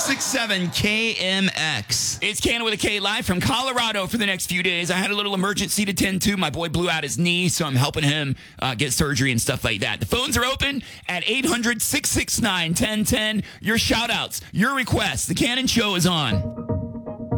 1067 KMX. It's Cannon with a K live from Colorado for the next few days. I had a little emergency to tend to. My boy blew out his knee, so I'm helping him get surgery and stuff like that. The phones are open at 800-669-1010. Your shout-outs, your requests. The Cannon Show is on.